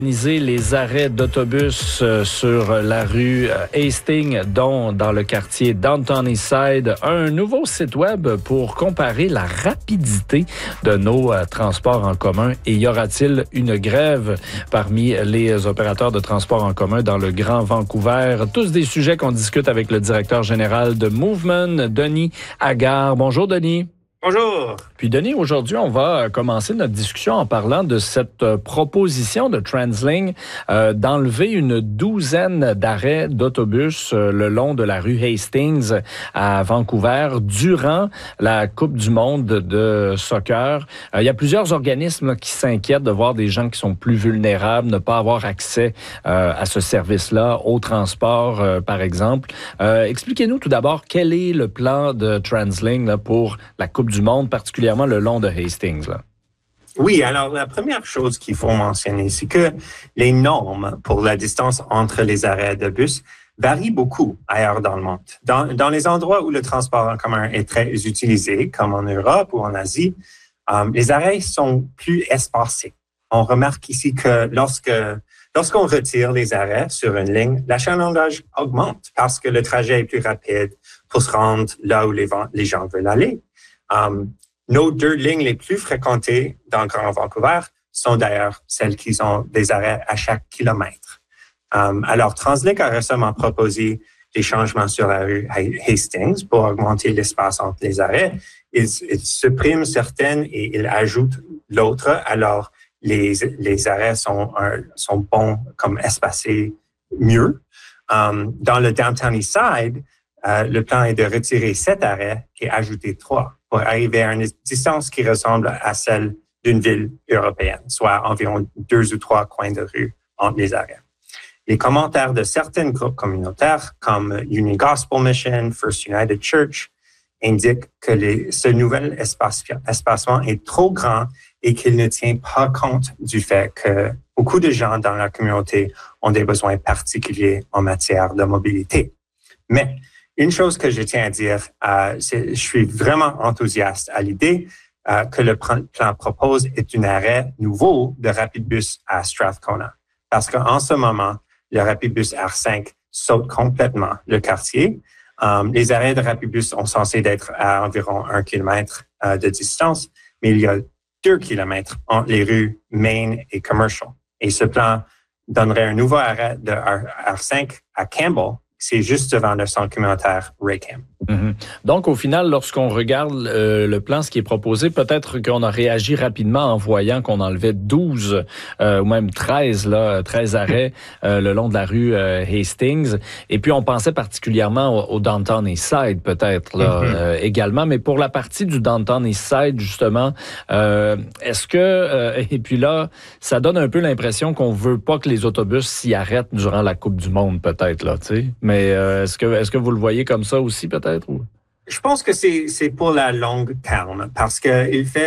Organiser les arrêts d'autobus sur la rue Hastings, dont dans le quartier Downtown Eastside, un nouveau site web pour comparer la rapidité de nos transports en commun. Et y aura-t-il une grève parmi les opérateurs de transports en commun dans le Grand Vancouver? Tous des sujets qu'on discute avec le directeur général de Movement, Denis Agar. Bonjour, Denis. Bonjour. Puis Denis, aujourd'hui, on va commencer notre discussion en parlant de cette proposition de TransLink d'enlever une douzaine d'arrêts d'autobus le long de la rue Hastings à Vancouver durant la Coupe du monde de soccer. Il y a plusieurs organismes qui s'inquiètent de voir des gens qui sont plus vulnérables ne pas avoir accès à ce service-là, au transport, par exemple. Expliquez-nous tout d'abord quel est le plan de TransLink là, pour la Coupe du monde, particulièrement le long de Hastings. Là. Oui, alors la première chose qu'il faut mentionner, c'est que les normes pour la distance entre les arrêts de bus varient beaucoup ailleurs dans le monde. Dans les endroits où le transport en commun est très utilisé, comme en Europe ou en Asie, les arrêts sont plus espacés. On remarque ici que lorsqu'on retire les arrêts sur une ligne, l'achalandage augmente parce que le trajet est plus rapide pour se rendre là où les gens veulent aller. Nos deux lignes les plus fréquentées dans le Grand Vancouver sont d'ailleurs celles qui ont des arrêts à chaque kilomètre. Alors, TransLink a récemment proposé des changements sur la rue Hastings pour augmenter l'espace entre les arrêts. Il supprime certaines et il ajoute l'autre. Alors, les arrêts sont bons comme espacés mieux. Dans le Downtown Eastside, le plan est de retirer 7 arrêts et ajouter 3 pour arriver à une distance qui ressemble à celle d'une ville européenne, soit environ 2 ou 3 coins de rue entre les arrêts. Les commentaires de certains groupes communautaires, comme Union Gospel Mission, First United Church, indiquent que ce nouvel espacement est trop grand et qu'il ne tient pas compte du fait que beaucoup de gens dans la communauté ont des besoins particuliers en matière de mobilité. Mais une chose que je tiens à dire, je suis vraiment enthousiaste à l'idée que le plan propose est un arrêt nouveau de Rapidbus à Strathcona. Parce qu'en ce moment, le Rapidbus R5 saute complètement le quartier. Les arrêts de Rapidbus sont censés être à environ 1 kilomètre de distance, mais il y a 2 kilomètres entre les rues Main et Commercial. Et ce plan donnerait un nouveau arrêt de R5 à Campbell. C'est juste devant le centre communautaire Raycam. Mm-hmm. Donc, au final, lorsqu'on regarde le plan, ce qui est proposé, peut-être qu'on a réagi rapidement en voyant qu'on enlevait 12 ou même 13 arrêts le long de la rue Hastings. Et puis, on pensait particulièrement au Downtown Eastside, peut-être là, également. Mais pour la partie du Downtown Eastside, justement, est-ce que... et puis là, ça donne un peu l'impression qu'on veut pas que les autobus s'y arrêtent durant la Coupe du monde, peut-être, là, tu sais. Mais est-ce que vous le voyez comme ça aussi, peut-être? Ou? Je pense que c'est pour la longue terme parce que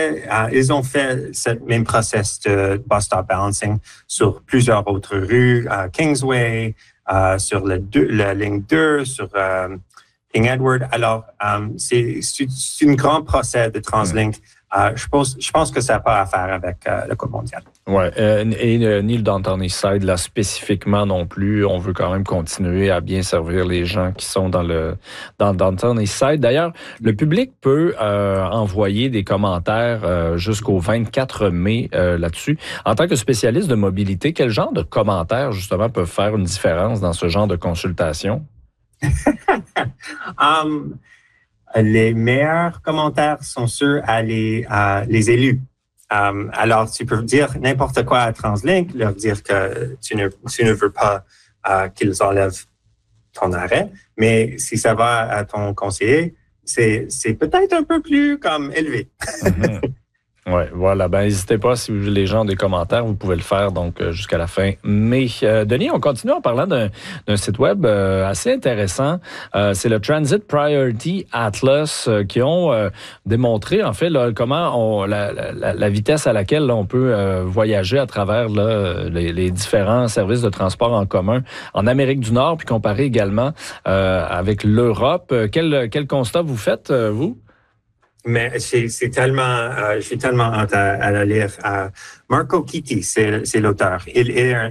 ils ont fait ce même process de bus stop balancing sur plusieurs autres rues, Kingsway, sur la ligne 2, sur King Edward. Alors, c'est un grand procès de TransLink. Je pense que ça n'a pas à faire avec le Coupe mondiale. Oui, et ni le Downtown Eastside, là, spécifiquement non plus. On veut quand même continuer à bien servir les gens qui sont dans le Downtown Eastside. D'ailleurs, le public peut envoyer des commentaires jusqu'au 24 mai là-dessus. En tant que spécialiste de mobilité, quel genre de commentaires, justement, peuvent faire une différence dans ce genre de consultation? Les meilleurs commentaires sont ceux à les élus. Alors, tu peux dire n'importe quoi à TransLink, leur dire que tu ne veux pas qu'ils enlèvent ton arrêt, mais si ça va à ton conseiller, c'est peut-être un peu plus comme élevé. Oui, voilà. Ben, n'hésitez pas, si les gens ont des commentaires, vous pouvez le faire donc jusqu'à la fin. Mais, Denis, on continue en parlant d'un site web assez intéressant. C'est le Transit Priority Atlas qui ont démontré, en fait, là, comment la vitesse à laquelle là, on peut voyager à travers là, les différents services de transport en commun en Amérique du Nord, puis comparé également avec l'Europe. Quel constat vous faites, vous? Mais c'est tellement, j'ai tellement hâte à la lire. Marco Chitti, c'est l'auteur. Il est